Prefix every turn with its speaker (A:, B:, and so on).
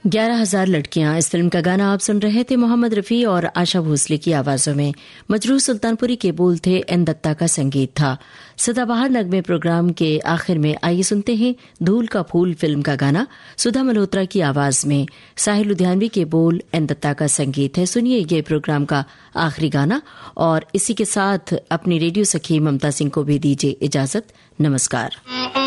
A: 11,000 लड़कियां, इस फिल्म का गाना आप सुन रहे थे मोहम्मद रफी और आशा भोसले की आवाजों में। मजरूह सुल्तानपुरी के बोल थे, एन दत्ता का संगीत था। सदाबहार नगमे प्रोग्राम के आखिर में आइए सुनते हैं धूल का फूल फिल्म का गाना सुधा मल्होत्रा की आवाज में। साहिल लुधियानवी के बोल, एन दत्ता का संगीत है। सुनिए ये प्रोग्राम का आखिरी गाना और इसी के साथ अपनी रेडियो सखी ममता सिंह को भी दीजिए इजाजत। नमस्कार।